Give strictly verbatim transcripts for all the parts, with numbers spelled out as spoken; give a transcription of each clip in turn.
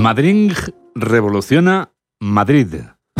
Madrid revoluciona Madrid.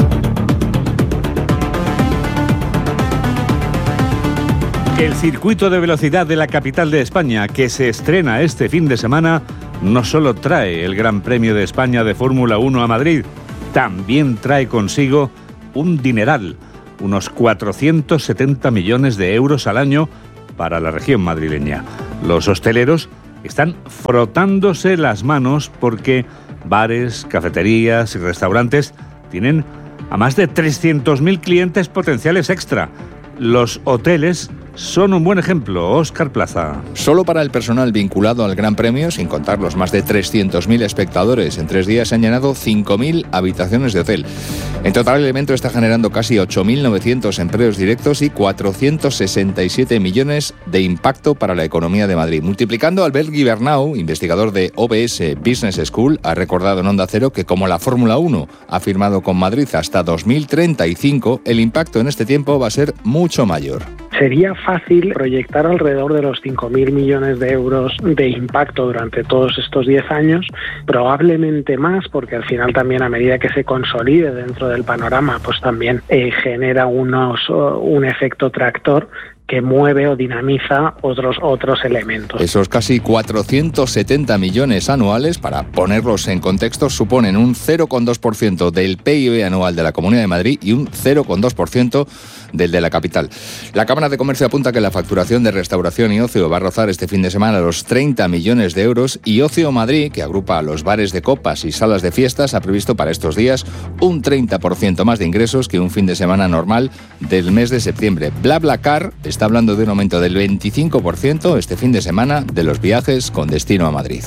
El circuito de velocidad de la capital de España, que se estrena este fin de semana, no solo trae el Gran Premio de España de Fórmula uno a Madrid, también trae consigo un dineral, unos cuatrocientos setenta millones de euros al año para la región madrileña. Los hosteleros están frotándose las manos porque bares, cafeterías y restaurantes tienen a más de trescientos mil clientes potenciales extra. Los hoteles son un buen ejemplo. Óscar Plaza. Solo para el personal vinculado al Gran Premio, sin contar los más de trescientos mil espectadores, en tres días se han llenado cinco mil habitaciones de hotel. En total, el evento está generando casi ocho mil novecientos empleos directos y cuatrocientos sesenta y siete millones de impacto para la economía de Madrid. Multiplicando, Albert Guibernau, investigador de O B S Business School, ha recordado en Onda Cero que como la Fórmula uno ha firmado con Madrid hasta dos mil treinta y cinco, el impacto en este tiempo va a ser mucho mayor. Sería fácil proyectar alrededor de los cinco mil millones de euros de impacto durante todos estos diez años, probablemente más, porque al final también a medida que se consolide dentro del panorama, pues también eh, genera unos, uh, un efecto tractor que mueve o dinamiza otros, otros elementos. Esos casi cuatrocientos setenta millones anuales, para ponerlos en contexto, suponen un cero coma dos por ciento del P I B anual de la Comunidad de Madrid y un cero coma dos por ciento del de la capital. La Cámara de Comercio apunta que la facturación de restauración y ocio va a rozar este fin de semana los treinta millones de euros y Ocio Madrid, que agrupa a los bares de copas y salas de fiestas, ha previsto para estos días un treinta por ciento más de ingresos que un fin de semana normal del mes de septiembre. BlaBlaCar está hablando de un aumento del veinticinco por ciento este fin de semana de los viajes con destino a Madrid.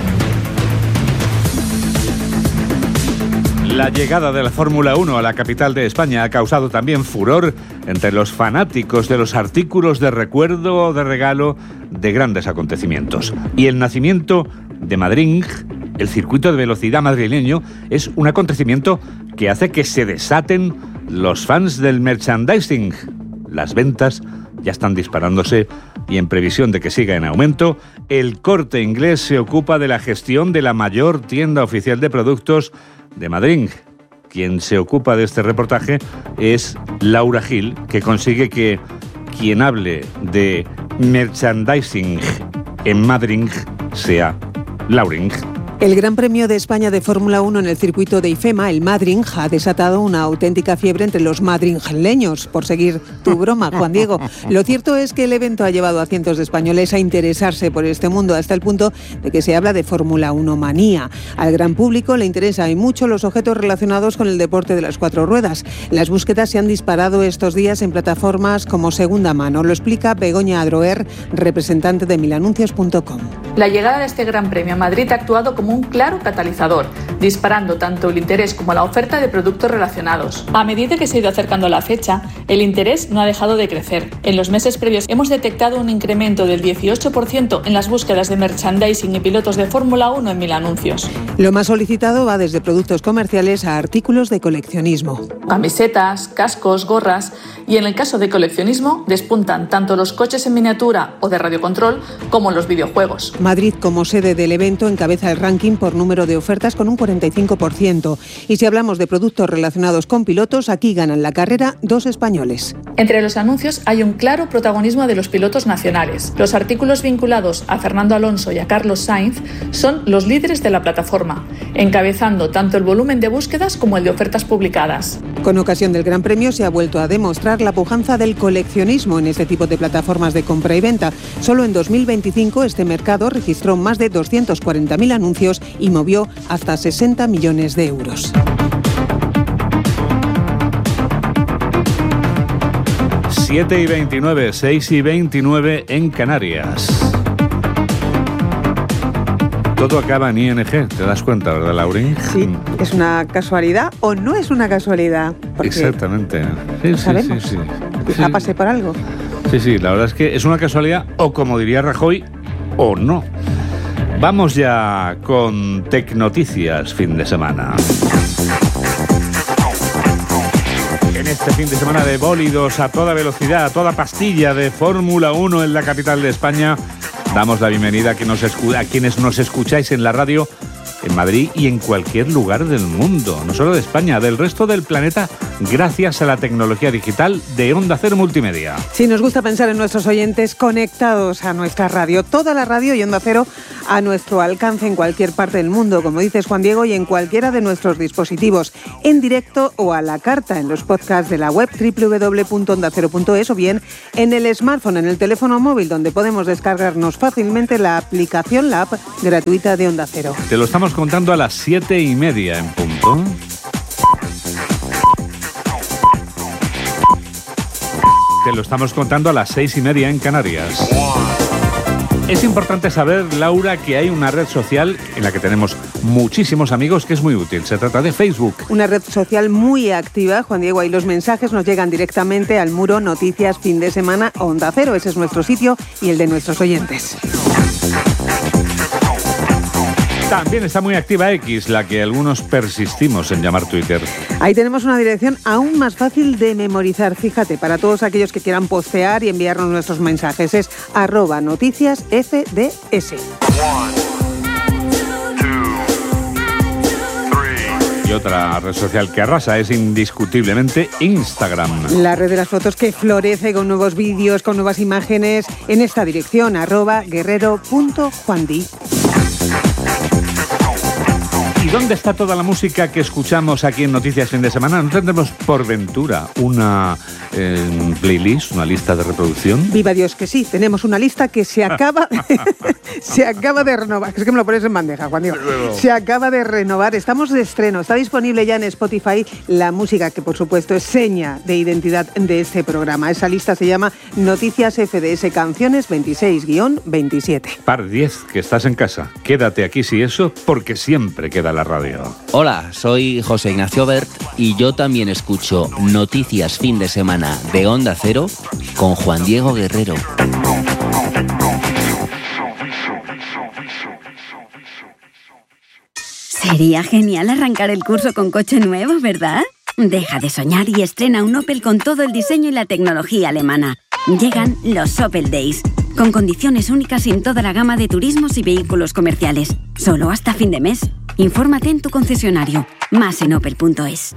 La llegada de la Fórmula uno a la capital de España ha causado también furor entre los fanáticos de los artículos de recuerdo o de regalo de grandes acontecimientos. Y el nacimiento de Madrid, el circuito de velocidad madrileño, es un acontecimiento que hace que se desaten los fans del merchandising. Las ventas ya están disparándose y en previsión de que siga en aumento, el Corte Inglés se ocupa de la gestión de la mayor tienda oficial de productos de Madrid. Quien se ocupa de este reportaje es Laura Gil, que consigue que quien hable de merchandising en Madrid sea Lauring. El Gran Premio de España de Fórmula uno en el circuito de IFEMA, el Madrid, ha desatado una auténtica fiebre entre los madrileños, por seguir tu broma, Juan Diego. Lo cierto es que el evento ha llevado a cientos de españoles a interesarse por este mundo, hasta el punto de que se habla de Fórmula uno manía. Al gran público le interesan y mucho los objetos relacionados con el deporte de las cuatro ruedas. Las búsquedas se han disparado estos días en plataformas como Segunda Mano. Lo explica Begoña Adroer, representante de mil anuncios punto com. La llegada de este Gran Premio a Madrid ha actuado como un claro catalizador, disparando tanto el interés como la oferta de productos relacionados. A medida que se ha ido acercando la fecha, el interés no ha dejado de crecer. En los meses previos hemos detectado un incremento del dieciocho por ciento en las búsquedas de merchandising y pilotos de Fórmula uno en Mil Anuncios. Lo más solicitado va desde productos comerciales a artículos de coleccionismo. Camisetas, cascos, gorras, y en el caso de coleccionismo despuntan tanto los coches en miniatura o de radiocontrol como los videojuegos. Madrid, como sede del evento, encabeza el ranking por número de ofertas con un cuarenta y cinco por ciento. Y si hablamos de productos relacionados con pilotos, aquí ganan la carrera dos españoles. Entre los anuncios hay un claro protagonismo de los pilotos nacionales. Los artículos vinculados a Fernando Alonso y a Carlos Sainz son los líderes de la plataforma, encabezando tanto el volumen de búsquedas como el de ofertas publicadas. Con ocasión del Gran Premio se ha vuelto a demostrar la pujanza del coleccionismo en este tipo de plataformas de compra y venta. Solo en dos mil veinticinco este mercado registró más de doscientos cuarenta mil anuncios y movió hasta sesenta millones de euros. siete y veintinueve, seis y veintinueve en Canarias. Todo acaba en I N G, ¿te das cuenta, verdad, Laurín? Sí, ¿es una casualidad o no es una casualidad? Porque exactamente. Sí, no sí, sabemos. sí, sí. Quizá sí. pase por algo. Sí, sí, la verdad es que es una casualidad, o como diría Rajoy, o no. Vamos ya con Tecnoticias fin de semana. En este fin de semana de bólidos a toda velocidad, a toda pastilla de Fórmula uno en la capital de España, damos la bienvenida a, que nos escu- a quienes nos escucháis en la radio en Madrid y en cualquier lugar del mundo, no solo de España, del resto del planeta, gracias a la tecnología digital de Onda Cero Multimedia. Sí, nos gusta pensar en nuestros oyentes conectados a nuestra radio, toda la radio y Onda Cero a nuestro alcance en cualquier parte del mundo, como dices Juan Diego, y en cualquiera de nuestros dispositivos, en directo o a la carta en los podcasts de la web doble u doble u doble u punto onda cero punto es o bien en el smartphone, en el teléfono móvil, donde podemos descargarnos fácilmente la aplicación, la app gratuita de Onda Cero. Te lo estamos contando a las siete y media en punto. Te lo estamos contando a las seis y media en Canarias. Es importante saber, Laura, que hay una red social en la que tenemos muchísimos amigos que es muy útil. Se trata de Facebook. Una red social muy activa, Juan Diego, y los mensajes nos llegan directamente al muro Noticias Fin de Semana Onda Cero. Ese es nuestro sitio y el de nuestros oyentes. También está muy activa X, la que algunos persistimos en llamar Twitter. Ahí tenemos una dirección aún más fácil de memorizar. Fíjate, para todos aquellos que quieran postear y enviarnos nuestros mensajes, es arroba noticias F D S. Y otra red social que arrasa es indiscutiblemente Instagram. La red de las fotos que florece con nuevos vídeos, con nuevas imágenes, en esta dirección, arroba guerrero punto juandi. ¿Y dónde está toda la música que escuchamos aquí en Noticias Fin de Semana? ¿No tendremos por ventura una eh, playlist, una lista de reproducción? Viva Dios que sí, tenemos una lista que se acaba se acaba de renovar. Es que me lo pones en bandeja, Juan Diego. Se acaba de renovar, estamos de estreno, está disponible ya en Spotify la música que por supuesto es seña de identidad de este programa. Esa lista se llama Noticias F D S Canciones veintiséis veintisiete. Par diez, que estás en casa. Quédate aquí si eso, porque siempre queda la radio. Hola, soy José Ignacio Bert y yo también escucho Noticias Fin de Semana de Onda Cero con Juan Diego Guerrero. Sería genial arrancar el curso con coche nuevo, ¿verdad? Deja de soñar y estrena un Opel con todo el diseño y la tecnología alemana. Llegan los Opel Days, con condiciones únicas en toda la gama de turismos y vehículos comerciales. Solo hasta fin de mes. Infórmate en tu concesionario. Más en opel punto es.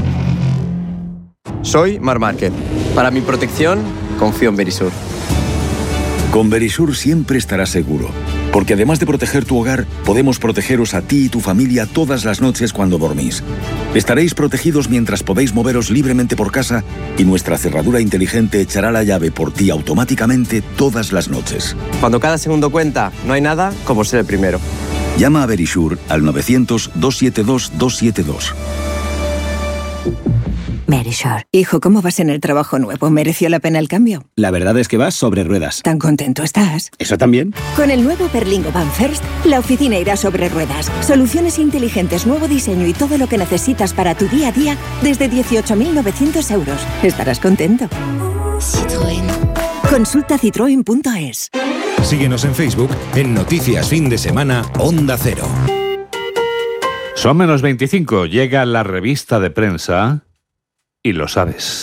Soy Mar Márquez. Para mi protección, confío en Verisur. Con Verisur siempre estarás seguro, porque además de proteger tu hogar, podemos protegeros a ti y tu familia todas las noches cuando dormís. Estaréis protegidos mientras podéis moveros libremente por casa y nuestra cerradura inteligente echará la llave por ti automáticamente todas las noches. Cuando cada segundo cuenta, no hay nada como ser el primero. Llama a Verisur al novecientos, doscientos setenta y dos, doscientos setenta y dos. Verisur. Hijo, ¿cómo vas en el trabajo nuevo? ¿Mereció la pena el cambio? La verdad es que vas sobre ruedas. ¿Tan contento estás? ¿Eso también? Con el nuevo Berlingo Van First, la oficina irá sobre ruedas. Soluciones inteligentes, nuevo diseño y todo lo que necesitas para tu día a día desde dieciocho mil novecientos euros. Estarás contento. Citroën. Consulta citroen punto es. Síguenos en Facebook en Noticias Fin de Semana Onda Cero. Son menos veinticinco, llega la revista de prensa y lo sabes.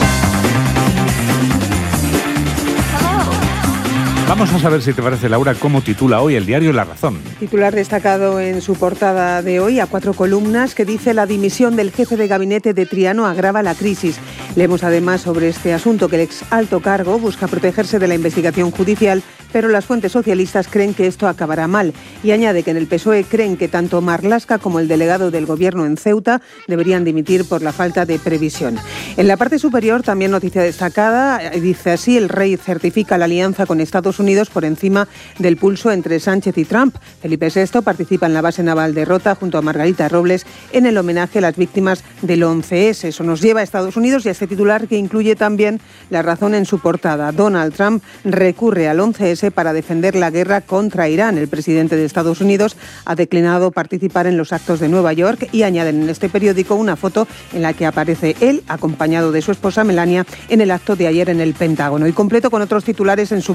Vamos a saber si te parece, Laura, cómo titula hoy el diario La Razón. Titular destacado en su portada de hoy a cuatro columnas que dice: la dimisión del jefe de gabinete de Triano agrava la crisis. Leemos además sobre este asunto que el ex alto cargo busca protegerse de la investigación judicial, pero las fuentes socialistas creen que esto acabará mal. Y añade que en el P S O E creen que tanto Marlaska como el delegado del gobierno en Ceuta deberían dimitir por la falta de previsión. En la parte superior, también noticia destacada, dice así: el rey certifica la alianza con Estados Unidos por encima del pulso entre Sánchez y Trump. Felipe sexto participa en la base naval de Rota junto a Margarita Robles en el homenaje a las víctimas del once ese. Eso nos lleva a Estados Unidos y a este titular que incluye también La Razón en su portada. Donald Trump recurre al once ese para defender la guerra contra Irán. El presidente de Estados Unidos ha declinado participar en los actos de Nueva York y añaden en este periódico una foto en la que aparece él acompañado de su esposa Melania en el acto de ayer en el Pentágono. Y completo con otros titulares en sumario de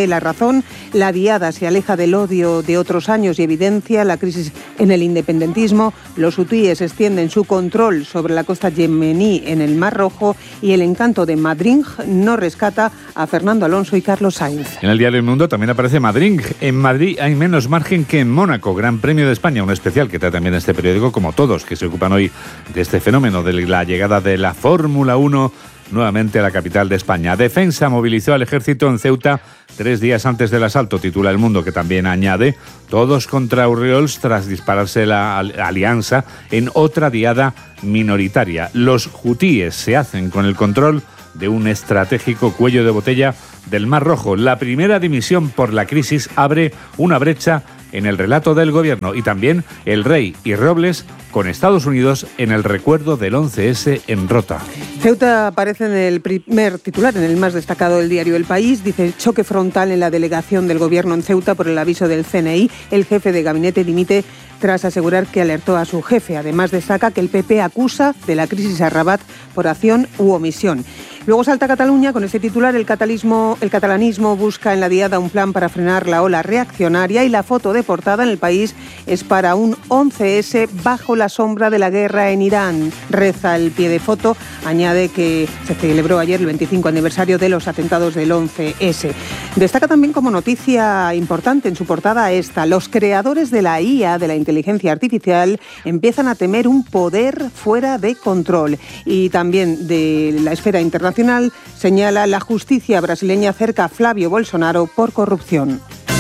dice La Razón, la diada se aleja del odio de otros años y evidencia la crisis en el independentismo. Los hutíes extienden su control sobre la costa yemení en el Mar Rojo y el encanto de Madrid no rescata a Fernando Alonso y Carlos Sainz. En el diario El Mundo también aparece Madrid. En Madrid hay menos margen que en Mónaco. Gran Premio de España, un especial que trae también este periódico, como todos que se ocupan hoy de este fenómeno de la llegada de la Fórmula uno nuevamente a la capital de España. Defensa movilizó al ejército en Ceuta tres días antes del asalto, titula El Mundo, que también añade: todos contra Orriols tras dispararse la alianza en otra diada minoritaria. Los hutíes se hacen con el control de un estratégico cuello de botella del Mar Rojo. La primera dimisión por la crisis abre una brecha en el relato del gobierno, y también el rey y Robles con Estados Unidos en el recuerdo del once ese en Rota. Ceuta aparece en el primer titular, en el más destacado del diario El País. Dice: choque frontal en la delegación del gobierno en Ceuta por el aviso del C N I. El jefe de gabinete dimite tras asegurar que alertó a su jefe. Además destaca que el P P acusa de la crisis a Rabat por acción u omisión. Luego salta Cataluña con este titular: el catalanismo, el catalanismo busca en la diada un plan para frenar la ola reaccionaria, y la foto de portada en El País es para un once ese bajo la sombra de la guerra en Irán. Reza el pie de foto, añade que se celebró ayer el veinticinco aniversario de los atentados del once ese. Destaca también como noticia importante en su portada esta: los creadores de la I A, de la inteligencia artificial, empiezan a temer un poder fuera de control. Y también de la esfera internacional señala: la justicia brasileña acerca a Flavio Bolsonaro por corrupción.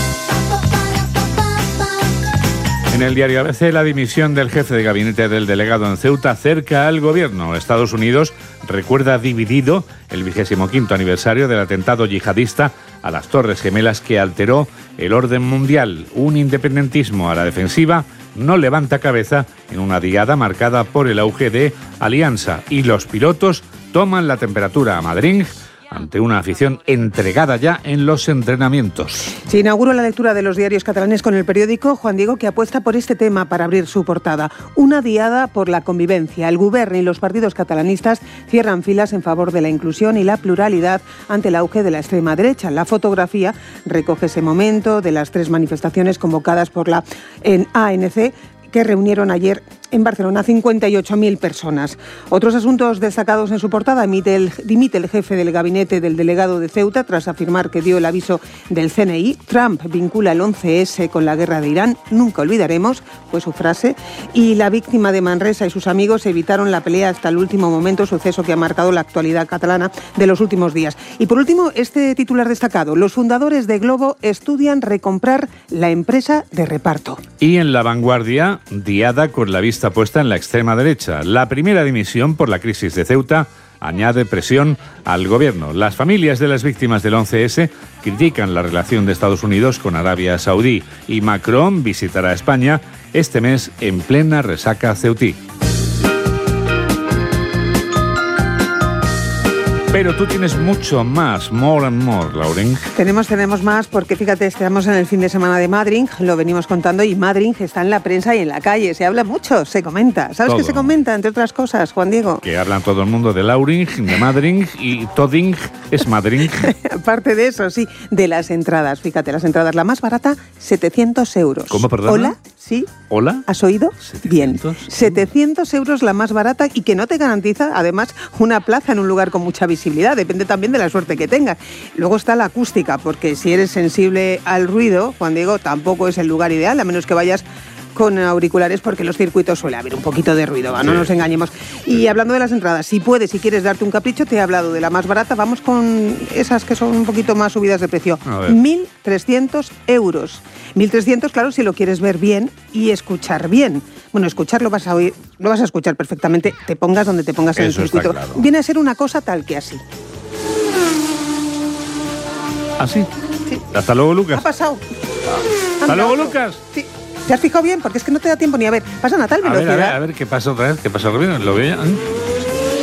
En el diario A B C, la dimisión del jefe de gabinete del delegado en Ceuta acerca al gobierno. Estados Unidos recuerda dividido el vigésimo quinto aniversario del atentado yihadista a las Torres Gemelas que alteró el orden mundial. Un independentismo a la defensiva no levanta cabeza en una diada marcada por el auge de Alianza, y los pilotos toman la temperatura a Madrid ante una afición entregada ya en los entrenamientos. Se inaugura la lectura de los diarios catalanes con el periódico Juan Diego, que apuesta por este tema para abrir su portada. Una diada por la convivencia. El Govern y los partidos catalanistas cierran filas en favor de la inclusión y la pluralidad ante el auge de la extrema derecha. La fotografía recoge ese momento de las tres manifestaciones convocadas por la A N C, que reunieron ayer en Barcelona cincuenta y ocho mil personas. Otros asuntos destacados en su portada: dimite el, dimite el jefe del gabinete del delegado de Ceuta tras afirmar que dio el aviso del C N I. Trump vincula el once ese con la guerra de Irán. Nunca olvidaremos, fue su frase. Y la víctima de Manresa y sus amigos evitaron la pelea hasta el último momento, suceso que ha marcado la actualidad catalana de los últimos días. Y por último, este titular destacado: los fundadores de Globo estudian recomprar la empresa de reparto. Y en La Vanguardia, diada con la vista puesta en la extrema derecha. La primera dimisión por la crisis de Ceuta añade presión al gobierno. Las familias de las víctimas del once ese critican la relación de Estados Unidos con Arabia Saudí, y Macron visitará España este mes en plena resaca ceutí. Pero tú tienes mucho más, more and more, Lauren. Tenemos, tenemos más, porque fíjate, estamos en el fin de semana de Madrid, lo venimos contando, y Madrid está en la prensa y en la calle. Se habla mucho, se comenta. ¿Sabes qué se comenta, entre otras cosas, Juan Diego? Que hablan todo el mundo de Lauren, de Madrid, y Toding es Madrid. Aparte de eso, sí, de las entradas. Fíjate, las entradas, la más barata, setecientos euros. ¿Cómo, perdón? ¿Hola? ¿Sí? ¿Hola? ¿Has oído? ¿setecientos? Bien. setecientos euros la más barata, y que no te garantiza, además, una plaza en un lugar con mucha visibilidad. Depende también de la suerte que tengas. Luego está la acústica, porque si eres sensible al ruido, Juan Diego, tampoco es el lugar ideal, a menos que vayas con auriculares, porque en los circuitos suele haber un poquito de ruido, ¿va? No sí. nos engañemos. Y hablando de las entradas, si puedes, si quieres darte un capricho, te he hablado de la más barata, vamos con esas que son un poquito más subidas de precio. mil trescientos euros. mil trescientos, claro, si lo quieres ver bien y escuchar bien. Bueno, escuchar lo vas a oír, lo vas a escuchar perfectamente, te pongas donde te pongas en el circuito. Claro. Viene a ser una cosa tal que así. ¿Así? Sí. Hasta luego, Lucas. Ha pasado. Hasta Anda, luego, Lucas. Sí. ¿Te has fijado bien? Porque es que no te da tiempo ni a ver. Pasa a tal velocidad. A ver, a ver, a ver, ¿qué pasa otra vez? ¿Qué pasa otra vez? Lo veo ya. ¿Eh?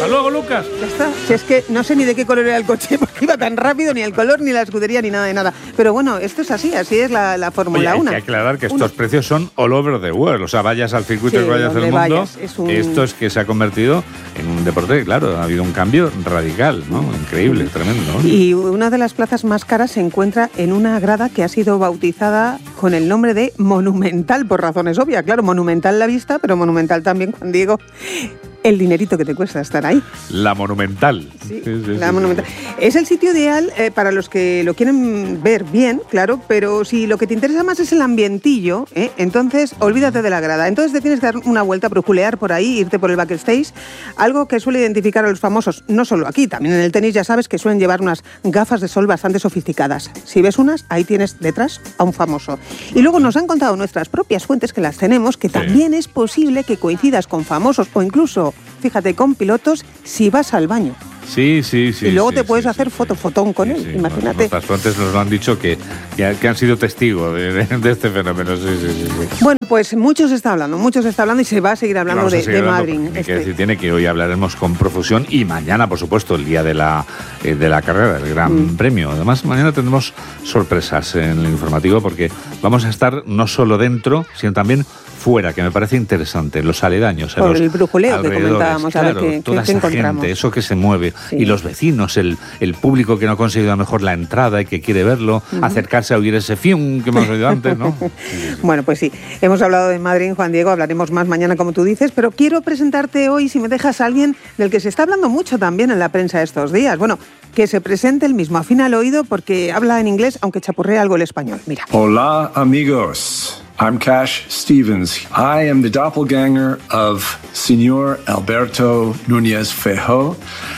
luego, Lucas. Ya está. Si es que no sé ni de qué color era el coche, porque iba tan rápido, ni el color, ni la escudería, ni nada de nada. Pero bueno, esto es así, así es la, la Fórmula uno. Hay que aclarar que estos uno. precios son all over the world. O sea, vayas al circuito sí, que vayas al mundo. Vayas, es un... Esto es que se ha convertido en un deporte, claro, ha habido un cambio radical, ¿no? Increíble, mm. tremendo. ¿no? Y una de las plazas más caras se encuentra en una grada que ha sido bautizada con el nombre de Monumental, por razones obvias. Claro, monumental la vista, pero monumental también, Juan Diego, el dinerito que te cuesta estar ahí. La Monumental. Sí, sí, sí, la sí, Monumental. Sí. Es el sitio ideal eh, para los que lo quieren ver bien, claro, pero si lo que te interesa más es el ambientillo, ¿eh? entonces olvídate de la grada. Entonces te tienes que dar una vuelta, brujulear por ahí, irte por el backstage, algo que suele identificar a los famosos, no solo aquí, también en el tenis ya sabes que suelen llevar unas gafas de sol bastante sofisticadas. Si ves unas, ahí tienes detrás a un famoso. Y luego nos han contado nuestras propias fuentes, que las tenemos, que sí. también es posible que coincidas con famosos o incluso, fíjate, con pilotos si vas al baño. Sí, sí, sí. Y luego sí, te puedes sí, hacer sí, foto, fotón con sí, él, sí. imagínate. Nuestras fuentes nos lo han dicho que, que, que han sido testigos de, de, de este fenómeno, sí, sí, sí, sí. Bueno, pues mucho se está hablando, mucho se está hablando y se va a seguir hablando de, de Madrid. Este. Que decir, tiene que hoy hablaremos con profusión y mañana, por supuesto, el día de la, eh, de la carrera, del Gran mm. Premio. Además, mañana tendremos sorpresas en el informativo porque vamos a estar no solo dentro, sino también fuera, que me parece interesante, los aledaños. Por los el brujuleo que comentábamos, claro, a ver qué, toda qué esa encontramos. Gente, eso que se mueve, sí. y los vecinos, el, el público que no ha conseguido a lo mejor la entrada y que quiere verlo, uh-huh. acercarse a oír ese fium que hemos oído antes, ¿no? Bueno, pues sí, hemos hablado de Madrid, Juan Diego, hablaremos más mañana como tú dices, pero quiero presentarte hoy, si me dejas, a alguien del que se está hablando mucho también en la prensa estos días. Bueno, que se presente el mismo, afina el oído porque habla en inglés, aunque chapurrea algo el español. Mira. Hola, amigos. I'm Cash Stevens. I am the doppelganger of Señor Alberto Núñez Feijóo.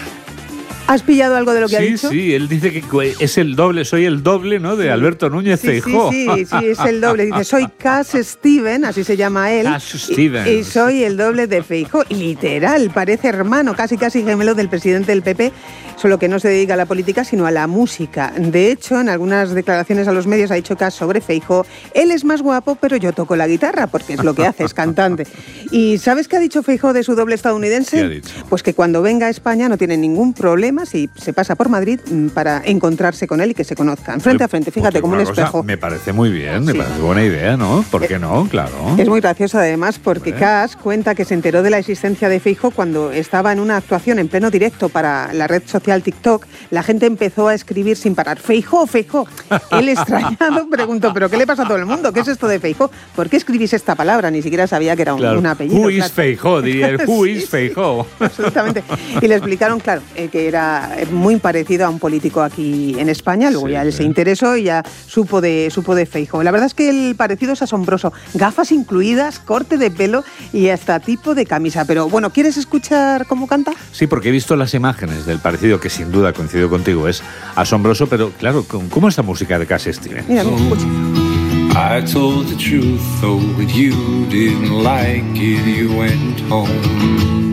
¿Has pillado algo de lo que sí, ha dicho? Sí, sí, él dice que es el doble, soy el doble, ¿no? De Alberto Núñez sí, Feijóo. Sí, sí, sí, es el doble. Dice, soy Cash Steven, así se llama él. Cash Stevens. Y, y soy el doble de Feijóo. Literal, parece hermano, casi casi gemelo del presidente del P P, solo que no se dedica a la política, sino a la música. De hecho, en algunas declaraciones a los medios ha dicho Cash sobre Feijóo, él es más guapo, pero yo toco la guitarra, porque es lo que hace, es cantante. ¿Y sabes qué ha dicho Feijóo de su doble estadounidense? ¿Qué ha dicho? Pues que cuando venga a España no tiene ningún problema si se pasa por Madrid para encontrarse con él y que se conozcan frente a frente, fíjate, como un espejo. Me parece muy bien, me sí. parece buena idea, ¿no? ¿Por qué no? Claro. Es muy gracioso además porque Cash cuenta que se enteró de la existencia de Feijóo cuando estaba en una actuación en pleno directo para la red social TikTok. La gente empezó a escribir sin parar, Feijóo, Feijóo. Él extrañado preguntó, ¿pero qué le pasa a todo el mundo? ¿Qué es esto de Feijóo? ¿Por qué escribís esta palabra? Ni siquiera sabía que era un, claro. un apellido. Who is claro. Feijóo, diría el Who sí, is Feijóo. Sí, absolutamente. Y le explicaron, claro, eh, que era muy parecido a un político aquí en España, luego sí, ya él sí. se interesó y ya supo de, supo de Feijóo. La verdad es que el parecido es asombroso, gafas incluidas, corte de pelo y hasta tipo de camisa. Pero bueno, ¿quieres escuchar cómo canta? Sí, porque he visto las imágenes del parecido, que sin duda coincido contigo, es asombroso, pero claro, ¿cómo es esta música de Cash Stevens? Mira, mira, escucha. I told the truth, though you didn't like it, you went home.